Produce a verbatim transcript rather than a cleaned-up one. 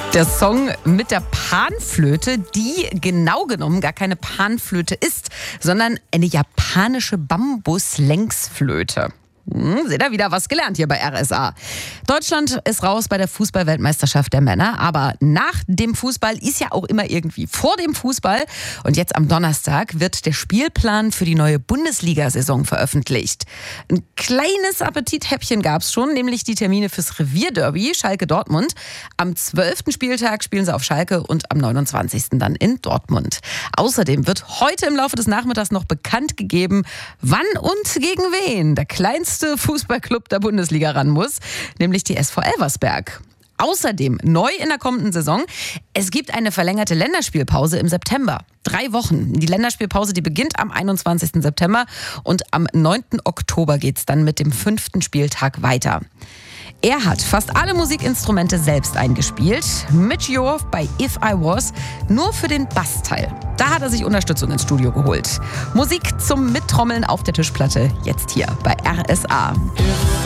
Der Song mit der Panflöte, die genau genommen gar keine Panflöte ist, sondern eine japanische Bambuslängsflöte. Hm, seht ihr, wieder was gelernt hier bei R S A. Deutschland ist raus bei der Fußball-Weltmeisterschaft der Männer, aber nach dem Fußball ist ja auch immer irgendwie vor dem Fußball. Und jetzt am Donnerstag wird der Spielplan für die neue Bundesliga-Saison veröffentlicht. Ein kleines Appetithäppchen gab es schon, nämlich die Termine fürs Revierderby Schalke-Dortmund. Am zwölften Spieltag spielen sie auf Schalke und am neunundzwanzigsten dann in Dortmund. Außerdem wird heute im Laufe des Nachmittags noch bekannt gegeben, wann und gegen wen der kleinste Fußballclub der Bundesliga ran muss, nämlich die S V Elversberg. Außerdem neu in der kommenden Saison, es gibt eine verlängerte Länderspielpause im September. Drei Wochen. Die Länderspielpause, die beginnt am einundzwanzigsten September und am neunten Oktober geht es dann mit dem fünften Spieltag weiter. Er hat fast alle Musikinstrumente selbst eingespielt. Mitch Joff bei If I Was, nur für den Bassteil. Da hat er sich Unterstützung ins Studio geholt. Musik zum Mittrommeln auf der Tischplatte, jetzt hier bei R S A.